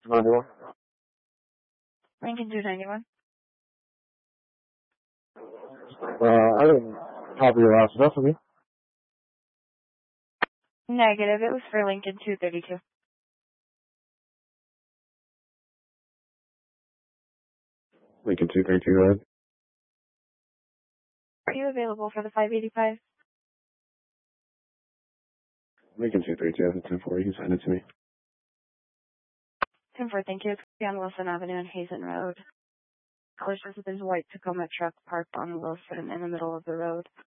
91. Lincoln 291. I didn't copy your last address with you. Negative. It was for Lincoln 232. Lincoln 232, go ahead. Are you available for the 585? Lincoln 232, I have a 10-4. You can send it to me. 10-4, thank you. It's on Wilson Avenue and Hazen Road. Colors is white Tacoma truck parked on Wilson in the middle of the road.